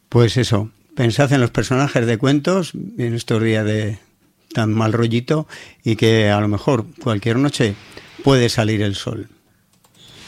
Pues eso, pensad en los personajes de cuentos en estos días de tan mal rollito y que a lo mejor cualquier noche puede salir el sol.